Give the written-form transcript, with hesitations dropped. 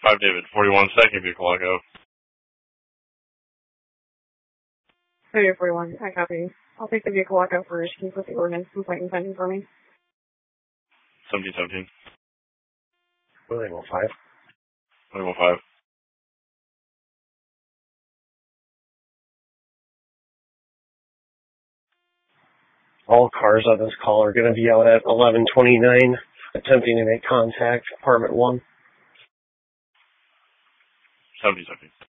5 David, 41 second vehicle echo. Radio 41, I copy. I'll take the vehicle echo first. Can you put the ordinance complaint and pending for me? 1717. William 05. William 05. All cars on this call are going to be out at 11:29, attempting to make contact, apartment 1. 1717.